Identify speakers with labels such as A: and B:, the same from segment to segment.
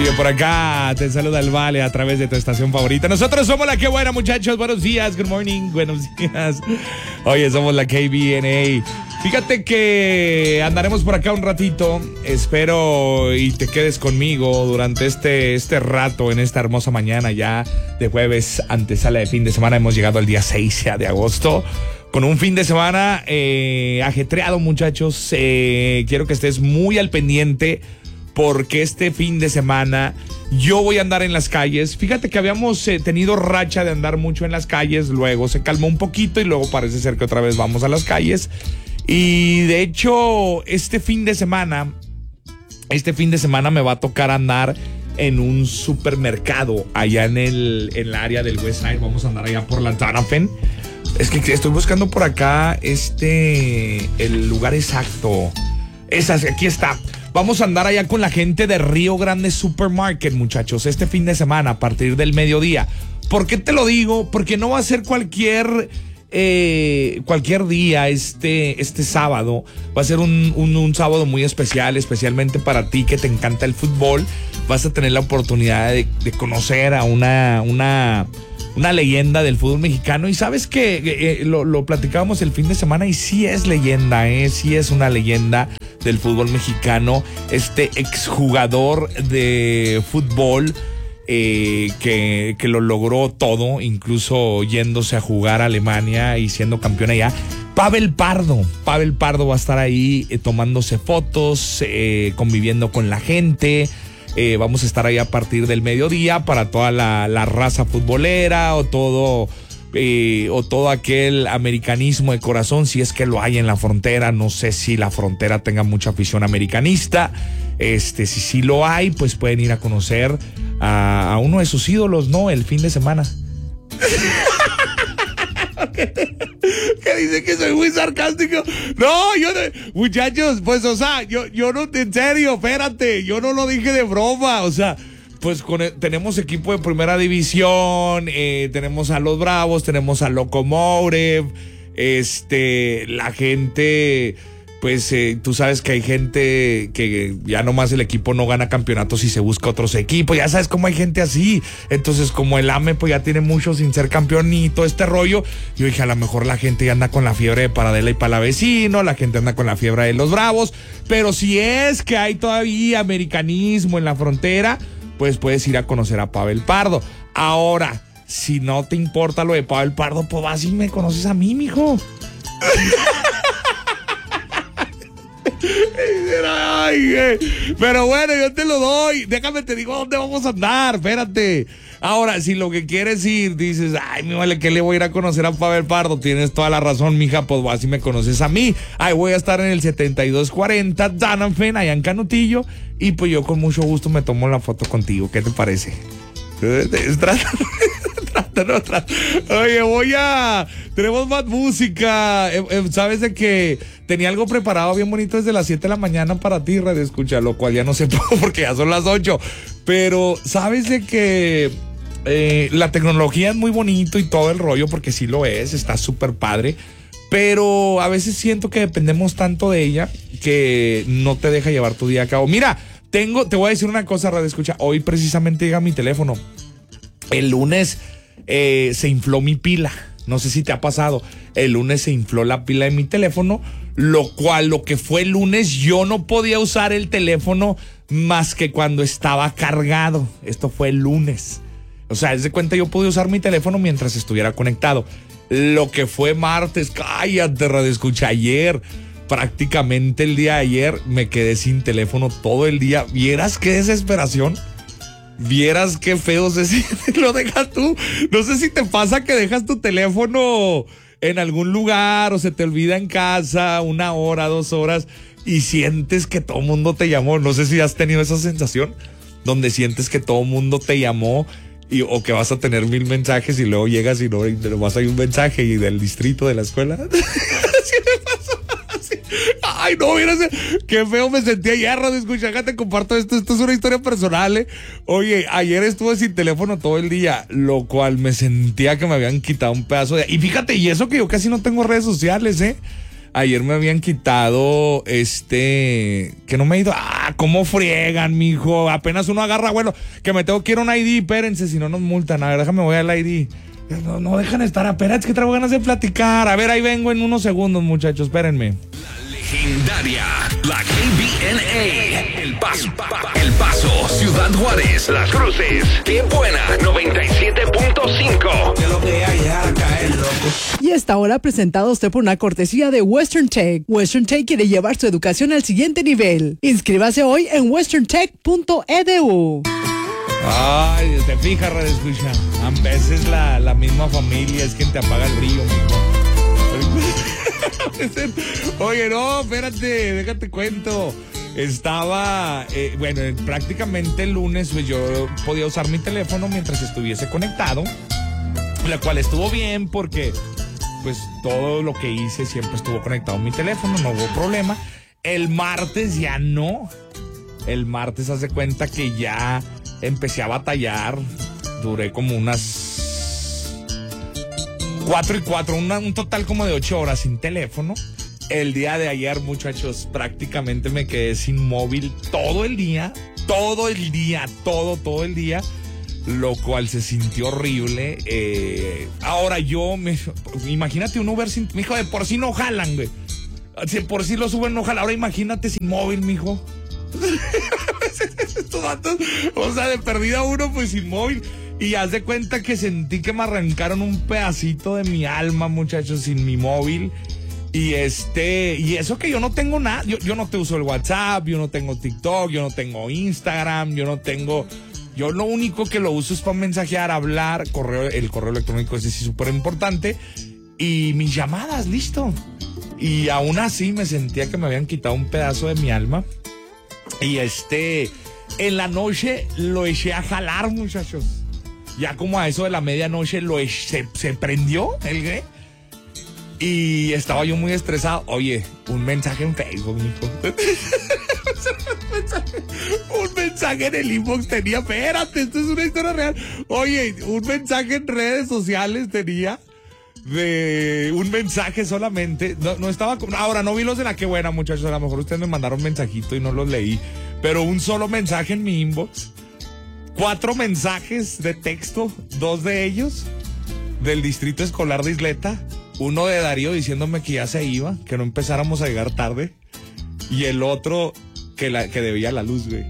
A: Oye, por acá te saluda el Vale a través de tu estación favorita. Nosotros somos la que buena, muchachos. Buenos días, good morning, buenos días. Oye, somos la KBNA. Fíjate que andaremos por acá un ratito. Espero y te quedes conmigo durante este rato, en esta hermosa mañana ya de jueves, antesala de fin de semana. Hemos llegado al día 6 de agosto. Con un fin de semana ajetreado, muchachos. Quiero que estés muy al pendiente porque este fin de semana yo voy a andar en las calles. Fíjate que habíamos tenido racha de andar mucho en las calles, luego se calmó un poquito y luego parece ser que otra vez vamos a las calles. Y de hecho, este fin de semana me va a tocar andar en un supermercado allá en el área del West Side. Vamos a andar allá por la Donovan. Es que estoy buscando por acá el lugar exacto. Aquí está. Vamos a andar allá con la gente de Río Grande Supermarket, muchachos, este fin de semana a partir del mediodía. ¿Por qué te lo digo? Porque no va a ser cualquier día este sábado. Va a ser un sábado muy especial, especialmente para ti que te encanta el fútbol. Vas a tener la oportunidad de conocer a una leyenda del fútbol mexicano. Y sabes que lo platicábamos el fin de semana y sí es leyenda, sí es una leyenda del fútbol mexicano. Este exjugador de fútbol que lo logró todo, incluso yéndose a jugar a Alemania y siendo campeón allá. Pavel Pardo va a estar ahí tomándose fotos, conviviendo con la gente. Vamos a estar ahí a partir del mediodía para toda la raza futbolera o todo aquel americanismo de corazón, si es que lo hay en la frontera. No sé si la frontera tenga mucha afición americanista. Si sí lo hay, pues pueden ir a conocer a uno de sus ídolos, ¿no? El fin de semana. Que dice que soy muy sarcástico. No, muchachos, pues, o sea, yo no, en serio, espérate, yo no lo dije de broma, o sea, pues tenemos equipo de primera división, tenemos a los Bravos, tenemos a Locomotive, la gente, pues tú sabes que hay gente que ya nomás el equipo no gana campeonatos y se busca otros equipos. Ya sabes cómo hay gente así. Entonces, como el AME pues ya tiene mucho sin ser campeón y todo este rollo, yo dije, a lo mejor la gente ya anda con la fiebre de Paradela y Palavecino, la gente anda con la fiebre de los Bravos. Pero si es que hay todavía americanismo en la frontera, pues puedes ir a conocer a Pavel Pardo. Ahora, si no te importa lo de Pavel Pardo, pues vas y me conoces a mí, mijo. Ay, pero bueno, yo te lo doy. Déjame te digo dónde vamos a andar. Espérate. Ahora, si lo que quieres ir, dices, ay, mi vale, que le voy a ir a conocer a Pavel Pardo. Tienes toda la razón, mija, pues así me conoces a mí. Ay, voy a estar en el 7240 Donovan, allá en Canutillo. Y pues yo con mucho gusto me tomo la foto contigo. ¿Qué te parece? Oye, tenemos más música. Sabes de que tenía algo preparado bien bonito desde las 7 de la mañana para ti, Radio Escucha, lo cual ya no sé porque ya son las 8. Pero sabes de que la tecnología es muy bonito y todo el rollo, porque sí lo es, está súper padre. Pero a veces siento que dependemos tanto de ella que no te deja llevar tu día a cabo. Mira, te voy a decir una cosa, Radio Escucha. Hoy precisamente llega mi teléfono. El lunes se infló mi pila. No sé si te ha pasado. El lunes se infló la pila de mi teléfono, lo que fue el lunes yo no podía usar el teléfono más que cuando estaba cargado. Esto fue el lunes. O sea, haz de cuenta, yo pude usar mi teléfono mientras estuviera conectado. Lo que fue martes, cállate, Radio Escucha, ayer, prácticamente el día de ayer, me quedé sin teléfono todo el día. ¿Vieras qué desesperación? Vieras qué feo se siente, lo dejas tú. No sé si te pasa que dejas tu teléfono en algún lugar o se te olvida en casa 1 hora, 2 horas y sientes que todo el mundo te llamó. No sé si has tenido esa sensación donde sientes que todo el mundo te llamó o que vas a tener 1000 mensajes y luego llegas y no, y nomás hay un mensaje y del distrito de la escuela. Así me pasó. Así. Ay, no, mira, qué feo me sentí ayer, Radio Escucha. Te comparto esto es una historia personal, Oye, ayer estuve sin teléfono todo el día, lo cual me sentía que me habían quitado un pedazo de... Y fíjate, y eso que yo casi no tengo redes sociales, Ayer me habían quitado que no me he ido. ¿Cómo friegan, mijo? Apenas uno agarra, bueno, que me tengo que ir a un ID, espérense, si no nos multan. A ver, déjame, voy al ID. No dejan estar, espérate, que traigo ganas de platicar. A ver, ahí vengo en unos segundos, muchachos, espérenme.
B: Legendaria, la KBNA, El Paso, Ciudad Juárez, Las Cruces, Qué Buena, 97.5.
C: De lo que hay a caer loco.
D: Y esta hora presentado usted por una cortesía de Western Tech. Western Tech quiere llevar su educación al siguiente nivel. Inscríbase hoy en westerntech.edu.
A: Ay, te fijas, Radio Escucha. A veces la misma familia es quien te apaga el brillo, mijo. Oye, no, espérate, déjate cuento. Estaba, prácticamente el lunes, pues yo podía usar mi teléfono mientras estuviese conectado, la cual estuvo bien porque, pues, todo lo que hice siempre estuvo conectado en mi teléfono, no hubo problema. El martes ya no. El martes hace cuenta que ya empecé a batallar. Duré como unas 4 y 4, un total como de 8 horas sin teléfono. El día de ayer, muchachos, prácticamente me quedé sin móvil todo el día, todo el día, lo cual se sintió horrible. Ahora imagínate un Uber sin, mijo, de por sí no jalan, güey. De por sí los Uber no jalan, ahora imagínate sin móvil, mijo. Estos datos, o sea, de perdida uno, pues sin móvil. Y haz de cuenta que sentí que me arrancaron un pedacito de mi alma, muchachos, sin mi móvil. Y eso que yo no tengo nada, yo no te uso el WhatsApp, yo no tengo TikTok, yo no tengo Instagram, yo lo único que lo uso es para mensajear, hablar, el correo electrónico ese sí súper importante, y mis llamadas, listo. Y aún así me sentía que me habían quitado un pedazo de mi alma. Y en la noche lo eché a jalar, muchachos. Ya como a eso de la medianoche se prendió el güey. Y estaba yo muy estresado. Oye, un mensaje en Facebook, mijo. Un mensaje en el inbox tenía. Espérate, esto es una historia real. Oye, un mensaje en redes sociales tenía. De un mensaje solamente. No estaba. Ahora no vi los de la Qué Buena, muchachos. A lo mejor ustedes me mandaron un mensajito y no los leí. Pero un solo mensaje en mi inbox. 4 mensajes de texto. 2 de ellos del Distrito Escolar de Isleta. Uno de Darío diciéndome que ya se iba, que no empezáramos a llegar tarde. Y el otro que debía la luz, güey.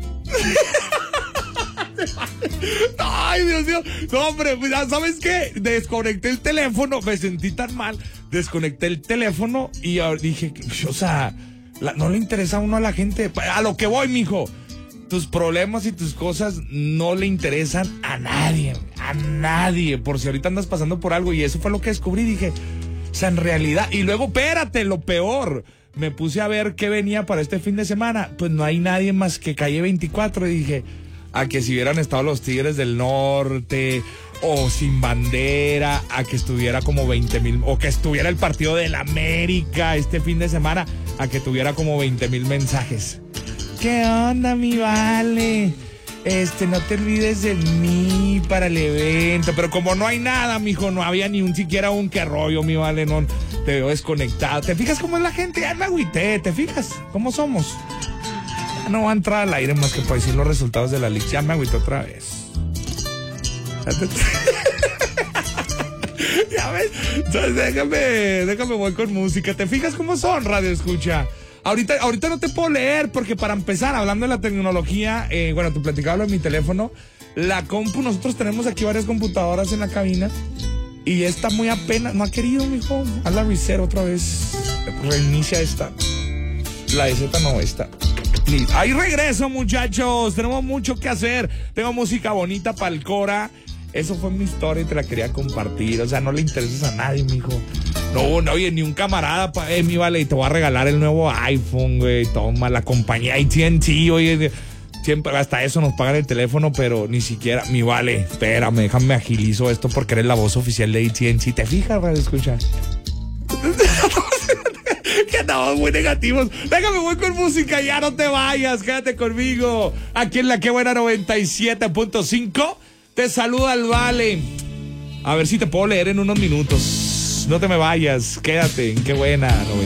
A: Ay, Dios mío. No, hombre, ¿sabes qué? Desconecté el teléfono, me sentí tan mal. Desconecté el teléfono y dije, o sea, no le interesa a uno a la gente. A lo que voy, mijo. Tus problemas y tus cosas no le interesan a nadie. A nadie. Por si ahorita andas pasando por algo. Y eso fue lo que descubrí. Dije, o sea, en realidad. Y luego, espérate, lo peor. Me puse a ver qué venía para este fin de semana. Pues no hay nadie más que Calle 24. Y dije, a que si hubieran estado los Tigres del Norte, o Sin Bandera, a que estuviera como 20,000, o que estuviera el partido del América este fin de semana, a que tuviera como 20,000 mensajes. ¿Qué onda, mi vale? No te olvides de mí para el evento. Pero como no hay nada, mijo, no había ni siquiera un qué rollo, mi vale, no, te veo desconectado. ¿Te fijas cómo es la gente? Ya me agüité, ¿te fijas cómo somos? Ya no va a entrar al aire más que para decir los resultados de la liga. Ya me agüité otra vez. Ya ves, entonces déjame voy con música. ¿Te fijas cómo son, Radio Escucha? Ahorita no te puedo leer porque para empezar, hablando de la tecnología, te platicaba lo de mi teléfono, la compu, nosotros tenemos aquí varias computadoras en la cabina y esta muy apenas, no ha querido, mijo, haz la reset otra vez, reinicia esta, la de Z no, esta. Please. Ahí regreso, muchachos, tenemos mucho que hacer, tengo música bonita para el Cora. Eso fue mi historia y te la quería compartir. O sea, no le interesas a nadie, mijo. No, oye, ni un camarada, mi vale, y te voy a regalar el nuevo iPhone, güey. Toma, la compañía AT&T, oye. Siempre, hasta eso nos pagan el teléfono, pero ni siquiera, mi vale, espérame, déjame agilizo esto porque eres la voz oficial de AT&T. ¿Te fijas, Radio Escucha? Que andamos muy negativos. Déjame, voy con música, ya no te vayas, quédate conmigo. Aquí en la Qué Buena 97.5. Te saluda el Vale. A ver si te puedo leer en unos minutos. No te me vayas, quédate en Qué Buena